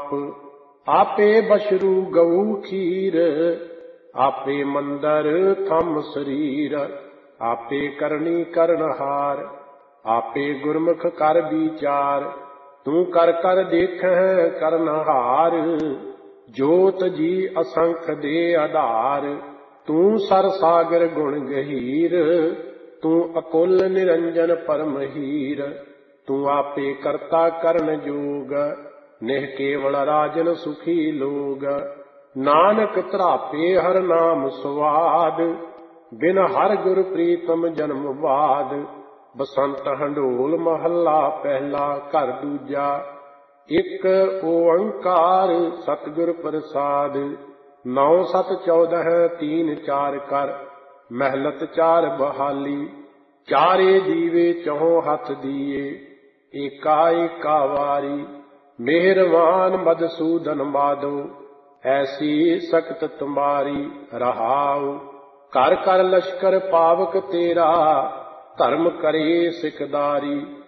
आपे बशरू गऊ खीर, आपे मंदर थम शरीर, आपे करनी करनहार, आपे गुरमुख कर विचार, तू कर कर देखह करनहार, जोत जी असंख दे आधार, तू सर सागर गुण गहीर, तू अकुल निरंजन परमहीर, तू आपे करता करन जोग, निह केवल राजन सुखी लोग, नानक तरापे हर नाम स्वाद, बिन हर गुर प्रीतम जन्म बाद, बसंत हंडोल महला पहला घर दूजा, एक ओंकार सतगुर प्रसाद, 9 7 14 3 4 कर, महलत 4 बहाली, चारे दीवे चहों हथ दिए, एका एका वारी, मेहरबान मधुसूदन माधो, ऐसी सख्त तुम्हारी रहाओ, कर कर लश्कर पावक तेरा, धर्म करे सिकदारी,